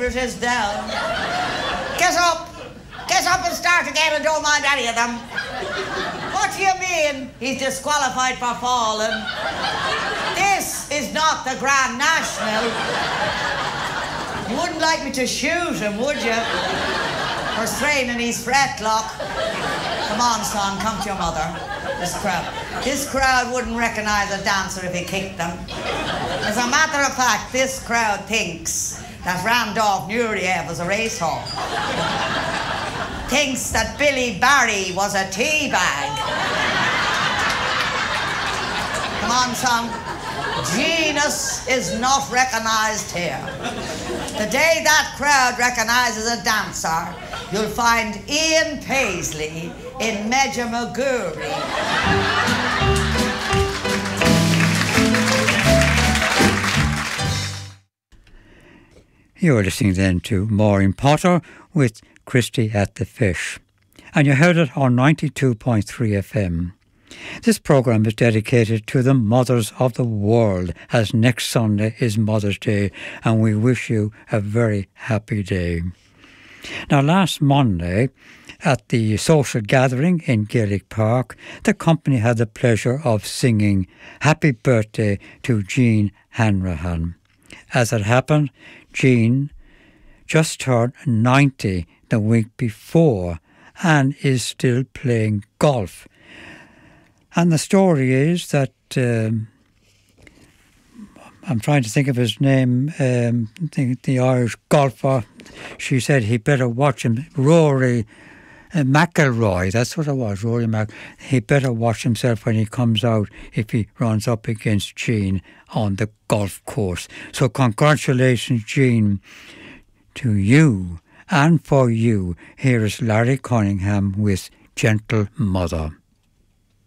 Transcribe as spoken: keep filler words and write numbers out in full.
favourite is down. Get up! Get up and start again and don't mind any of them. What do you mean he's disqualified for falling? This is not the Grand National. You wouldn't like me to shoot him, would you? For straining his fretlock. Come on, son, come to your mother. This crowd. This crowd wouldn't recognise a dancer if he kicked them. As a matter of fact, this crowd thinks that Randolph Nureyev was a racehorse. Thinks that Billy Barry was a tea bag. Come on, son. Genius is not recognised here. The day that crowd recognises a dancer, you'll find Ian Paisley in Medjugorje. You're listening then to Maureen Potter with Christy at the Fish, and you heard it on ninety-two point three F M. This programme is dedicated to the mothers of the world, as next Sunday is Mother's Day, and we wish you a very happy day. Now, last Monday, at the social gathering in Gaelic Park, the company had the pleasure of singing Happy Birthday to Jean Hanrahan. As it happened, Jean just turned ninety the week before and is still playing golf. And the story is that, um, I'm trying to think of his name, um, the, the Irish golfer, she said he better watch him, Rory uh, McIlroy, that's what it was, Rory Mc. He better watch himself when he comes out if he runs up against Jean on the golf course. So congratulations, Jean, to you and for you. Here is Larry Cunningham with Gentle Mother.